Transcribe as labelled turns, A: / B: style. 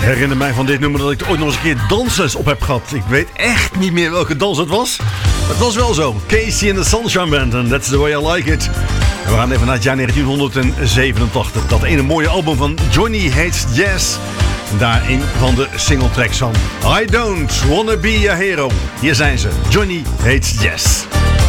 A: herinner mij van dit nummer dat ik er ooit nog eens een keer dansles op heb gehad. Ik weet echt niet meer welke dans het was. Het was wel zo. Casey and the Sunshine Band and That's the Way I Like It. En we gaan even naar het jaar 1987. Dat ene mooie album van Johnny Hates Jazz. Daar een van de singletracks van I Don't Wanna Be a Hero. Hier zijn ze. Johnny Hates Jazz.